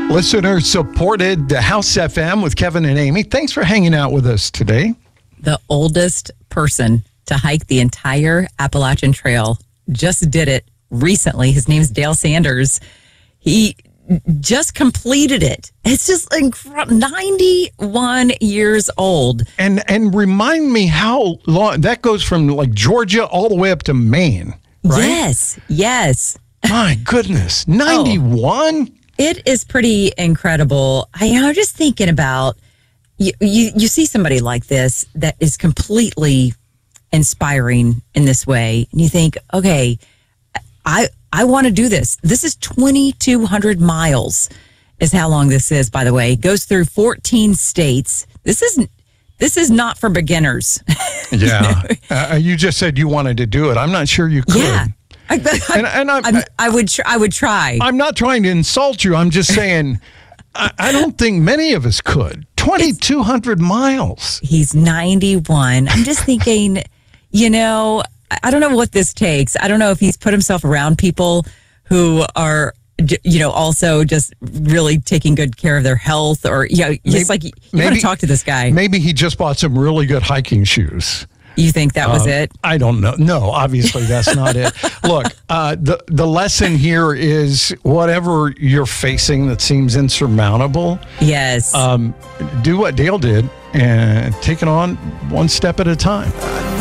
Listener supported House FM with Kevin and Amy. Thanks for hanging out with us today. The oldest person to hike the entire Appalachian Trail just did it recently. His name's Dale Sanders. He just completed it. It's just 91 years old. And remind me how long that goes from like Georgia all the way up to Maine, right? Yes. My goodness, 91? It is pretty incredible. I'm just thinking about, you see somebody like this that is completely inspiring in this way, and you think, okay, I want to do this. This is 2,200 miles is how long this is, by the way. It goes through 14 states. This is not for beginners. Yeah. You just said you wanted to do it. I'm not sure you could. Yeah. I would try. I'm not trying to insult you. I'm just saying I don't think many of us could. 2,200 miles. He's 91. I'm just thinking, I don't know what this takes. I don't know if he's put himself around people who are, also just really taking good care of their health, or you want to talk to this guy. Maybe he just bought some really good hiking shoes. You think that was it? I don't know. No, obviously that's not it. Look, the lesson here is whatever you're facing that seems insurmountable. Yes. Do what Dale did and take it on one step at a time.